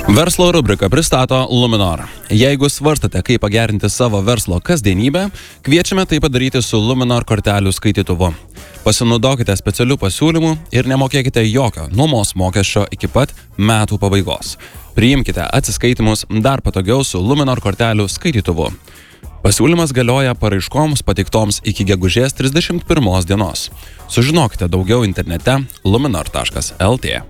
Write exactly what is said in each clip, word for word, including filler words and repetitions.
Verslo rubrika pristato Luminor. Jeigu svarstate, kaip pagerinti savo verslo kasdienybę, kviečiame tai padaryti su Luminor kortelių skaitytuvu. Pasinaudokite specialių pasiūlymų ir nemokėkite jokio nuomos mokesčio iki pat metų pabaigos. Priimkite atsiskaitimus dar patogiau su Luminor kortelių skaitytuvu. Pasiūlymas galioja paraiškoms pateiktoms iki gegužės trisdešimt pirmos dienos. Sužinokite daugiau internete luminor taškas el tė.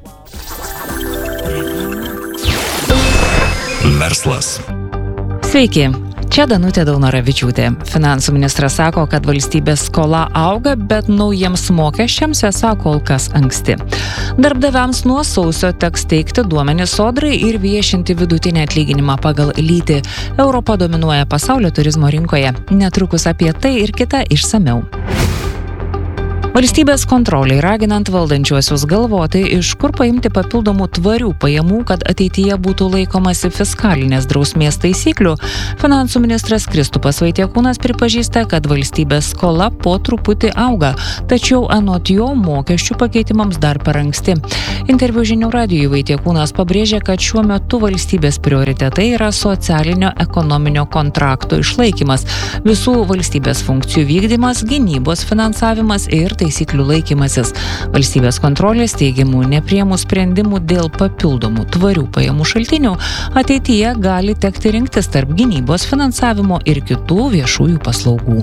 Verslas. Sveiki, čia Danutė Daunoravičiūtė. Finansų ministras sako, kad valstybės skola auga, bet naujiems mokesčiams esą kol kas anksti. Darbdaviams nuo sausio teks teikti duomenis sodrai ir viešinti vidutinį atlyginimą pagal lytį. Europa dominuoja pasaulio turizmo rinkoje. Netrukus apie tai ir kita išsamiau. Valstybės kontroliai raginant valdančiuosius galvoti, iš kur paimti papildomų tvarių pajamų, kad ateityje būtų laikomasi fiskalinės drausmės taisyklių, finansų ministras Kristupas Vaitiekūnas pripažįsta, kad valstybės skola po truputį auga, tačiau anot jo mokesčių pakeitimams dar per anksti. Interviu Žinių radijui Vaitiekūnas pabrėžė, kad šiuo metu valstybės prioritetai yra socialinio ekonominio kontrakto išlaikymas, visų valstybės funkcijų vykdymas, gynybos finansavimas ir taisyklių laikymasis. Valstybės kontrolės teigiamų nepriėmų sprendimų dėl papildomų tvarių pajamų šaltinių ateityje gali tekti rinktis tarp gynybos finansavimo ir kitų viešųjų paslaugų.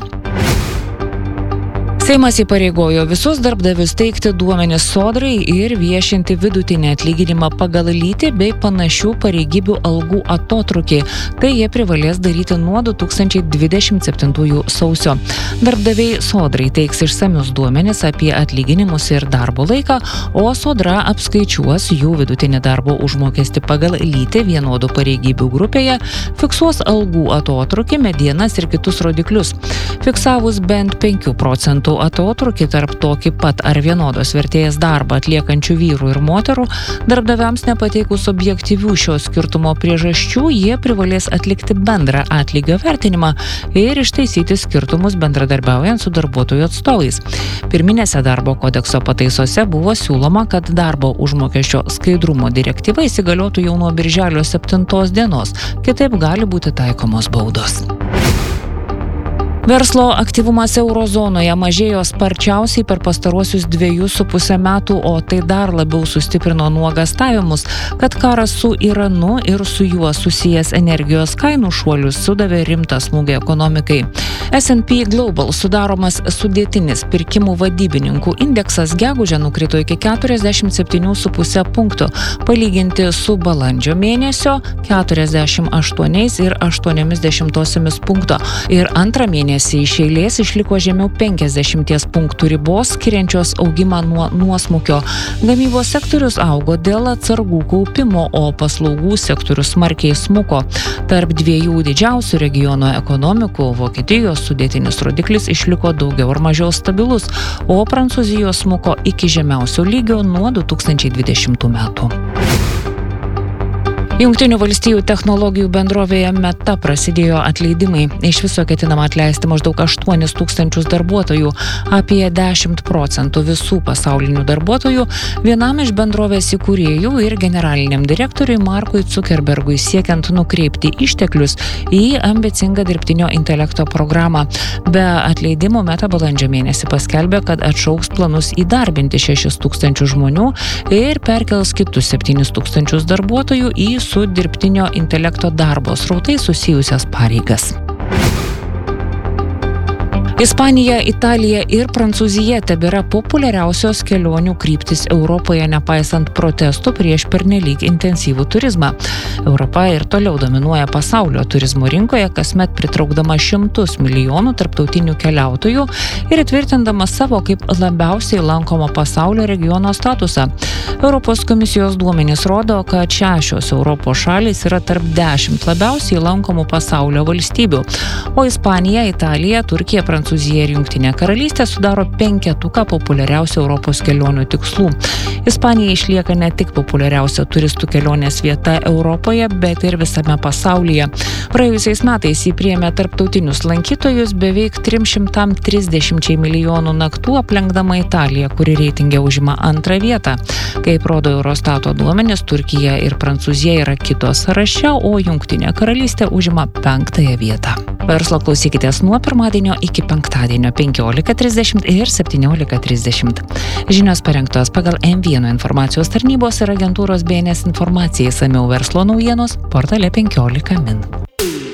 Seimas įpareigojo visus darbdavius teikti duomenis sodrai ir viešinti vidutinį atlyginimą pagal lytį bei panašių pareigybių algų atotrūkį. Tai jie privalės daryti nuo du tūkstančiai dvidešimt septintųjų sausio. Darbdaviai sodrai teiks išsamius duomenis apie atlyginimus ir darbo laiką, o sodra apskaičiuos jų vidutinį darbo užmokestį pagal lytį vienodų pareigybių grupėje, fiksuos algų atotrūkį, medienas ir kitus rodiklius. Fiksavus bent penkių procentų atotrūkį tarp tokį pat ar vienodos vertės darbą atliekančių vyrų ir moterų, darbdaviams nepateikus objektyvių šio skirtumo priežasčių, jie privalės atlikti bendrą atlygio vertinimą ir ištaisyti skirtumus bendradarbiaujant su darbuotojų atstovais. Pirminėse darbo kodekso pataisose buvo siūloma, kad darbo užmokesčio skaidrumo direktyva įsigaliotų jau nuo birželio septintos dienos, kitaip gali būti taikomos baudos. Verslo aktyvumas eurozonoje mažėjo sparčiausiai per pastaruosius dviejus su pusę metų, o tai dar labiau sustiprino nuogastavimus, kad karas su Iranu ir su juo susijęs energijos kainų šuolius sudavė rimtą smūgį ekonomikai. S and P Global sudaromas sudėtinis pirkimų vadybininkų indeksas gegužę nukrito iki keturiasdešimt septynių su puse punktų, palyginti su balandžio mėnesio keturiasdešimt aštuoniais ir aštuoniomis dešimtosiomis punkto ir antrą mėnesį iš eilės išliko žemiau penkiasdešimties punktų ribos, skiriančios augimą nuo nuosmukio. Gamybos sektorius augo dėl atsargų kaupimo, o paslaugų sektorius smarkiai smuko. Tarp dviejų didžiausių regiono ekonomikų Vokietijos sudėtinis rodiklis išliko daugiau ar mažiau stabilus, o Prancūzijos smuko iki žemiausio lygio nuo du tūkstančiai dvidešimtų metų. Jungtinių valstijų technologijų bendrovėje Meta prasidėjo atleidimai. Iš viso ketinama atleisti maždaug aštuonis tūkstančius darbuotojų, apie dešimt procentų visų pasaulinių darbuotojų, vienam iš bendrovės įkūrėjų ir generaliniam direktoriui Markui Zuckerbergui siekiant nukreipti išteklius į ambicingą dirbtinio intelekto programą. Be atleidimo Meta balandžio mėnesį paskelbė, kad atšauks planus įdarbinti šešis tūkstančius žmonių ir perkels kitus septynis tūkstančius darbuotojų į su dirbtinio intelekto darbo srautais susijusias pareigas. Ispanija, Italija ir Prancūzija tebėra populiariausios kelionių kryptis Europoje, nepaisant protestų prieš pernelyg intensyvų turizmą. Europa ir toliau dominuoja pasaulio turizmo rinkoje, kasmet pritraukdama šimtus milijonų tarptautinių keliautojų ir įtvirtindama savo kaip labiausiai lankomo pasaulio regiono statusą. Europos komisijos duomenys rodo, kad šešios Europos šalys yra tarp dešimt labiausiai lankomų pasaulio valstybių, o Ispanija, Italija, Turkija, Prancūzija Prancūzija ir Jungtinė karalystė sudaro penketuką populiariausių Europos kelionių tikslų. Ispanija išlieka ne tik populiariausia turistų kelionės vieta Europoje, bet ir visame pasaulyje. Praėjusiais metais jį priėmė tarptautinius lankytojus beveik trims šimtams trisdešimčiai milijonų naktų, aplenkdama Italiją, kuri reitinge užima antrą vietą. Kaip rodo Eurostato duomenys, Turkija ir Prancūzija yra kitos sąraše, o Jungtinė karalystė užima penktąją vietą. Verslo klausykitės nuo pirmadienio iki penktadienio penkiolika trisdešimt ir septyniolika trisdešimt. Žinios parengtos pagal M vienas informacijos tarnybos ir agentūros B N S informacijai, išsamiau verslo naujienos portale penkiolika min.